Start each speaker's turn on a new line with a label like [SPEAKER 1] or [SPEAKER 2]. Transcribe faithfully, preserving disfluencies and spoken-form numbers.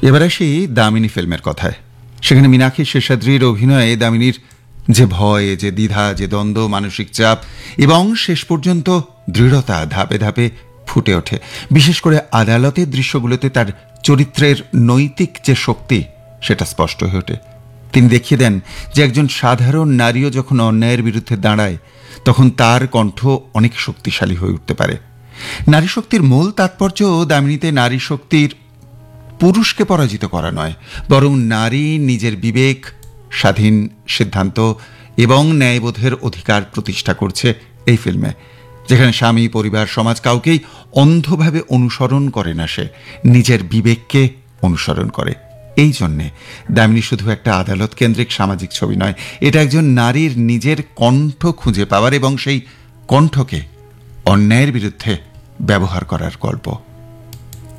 [SPEAKER 1] এবার আসি দামিনী ফিল্মের কথায়। সেখানে মীনাক্ষী শেষাদ্রির অভিনয়ে দামিনীর যে ভয়, যে দ্বিধা, যে দ্বন্দ্ব, মানসিক চাপ এবং শেষ পর্যন্ত দৃঢ়তা ধাপে ধাপে ফুটে ওঠে। বিশেষ করে আদালতের দৃশ্যগুলোতে তার চরিত্রের নৈতিক যে শক্তি সেটা স্পষ্ট হয়ে ওঠে। তিনি দেখিয়ে দেন যে একজন সাধারণ নারীও যখন অন্যায়ের বিরুদ্ধে দাঁড়ায় তখন তার কণ্ঠ অনেক শক্তিশালী হয়ে উঠতে পারে। নারী শক্তির মূল তাৎপর্য দামিনীতে নারী শক্তির পুরুষকে পরাজিত করা নয়, বরং নারী নিজের বিবেক, স্বাধীন সিদ্ধান্ত এবং ন্যায়বোধের অধিকার প্রতিষ্ঠা করছে এই ফিল্মে। যেখানে স্বামী, পরিবার, সমাজ কাউকেই অন্ধভাবে অনুসরণ করে না, সে নিজের বিবেককে অনুসরণ করে। এই জন্যে দামিনী শুধু একটা আদালত কেন্দ্রিক সামাজিক ছবি নয়, এটা একজন নারীর নিজের কণ্ঠ খুঁজে পাওয়ার এবং সেই কণ্ঠকে অন্যায়ের বিরুদ্ধে ব্যবহার করার গল্প।